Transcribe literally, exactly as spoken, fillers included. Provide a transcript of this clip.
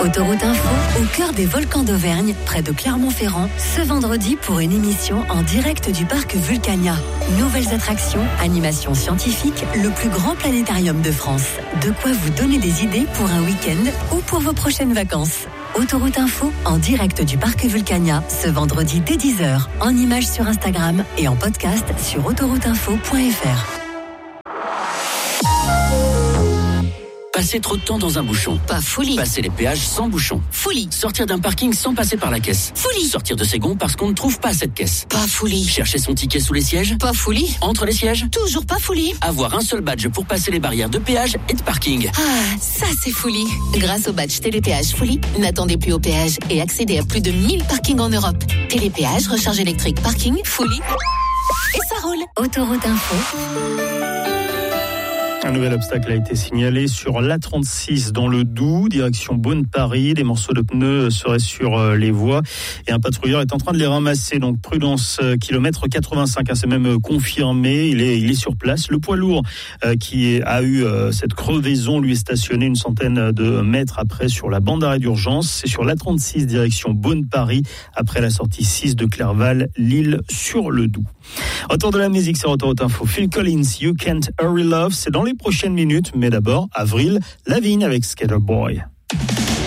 Autoroute Info, au cœur des volcans d'Auvergne, près de Clermont-Ferrand, ce vendredi pour une émission en direct du parc Vulcania. Nouvelles attractions, animations scientifiques, le plus grand planétarium de France. De quoi vous donner des idées pour un week-end ou pour vos prochaines vacances. Autoroute Info, en direct du parc Vulcania, ce vendredi dès dix heures, en images sur Instagram et en podcast sur autoroute info point f r. Passer trop de temps dans un bouchon. Pas folie. Passer les péages sans bouchon. Folie. Sortir d'un parking sans passer par la caisse. Folie. Sortir de ses gonds parce qu'on ne trouve pas cette caisse. Pas folie. Chercher son ticket sous les sièges. Pas folie. Entre les sièges. Toujours pas folie. Avoir un seul badge pour passer les barrières de péage et de parking. Ah, ça c'est folie. Grâce au badge Télépéage Folie, n'attendez plus au péage et accédez à plus de mille parkings en Europe. Télépéage, recharge électrique, parking, Folie. Et ça roule. Autoroute Info. Un nouvel obstacle a été signalé sur l'A trente-six dans le Doubs, direction Beaune-Paris. Des morceaux de pneus seraient sur les voies et un patrouilleur est en train de les ramasser. Donc prudence, kilomètre quatre-vingt-cinq, hein, c'est même confirmé. Il est, il est sur place. Le poids lourd euh, qui a eu euh, cette crevaison lui est stationné une centaine de mètres après sur la bande d'arrêt d'urgence. C'est sur l'A trente-six direction Beaune-Paris après la sortie six de Clerval, Lille sur le Doubs. Autour de la musique sur Autoroute Info, Phil Collins, You Can't Hurry Love, c'est dans les prochaines minutes, mais d'abord, Avril Lavigne avec Skater Boy.